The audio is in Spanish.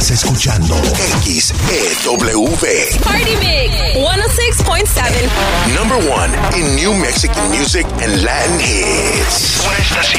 Estás escuchando XEW. Party Mix 106.7. Number one in new Mexican music and Latin hits. Una estación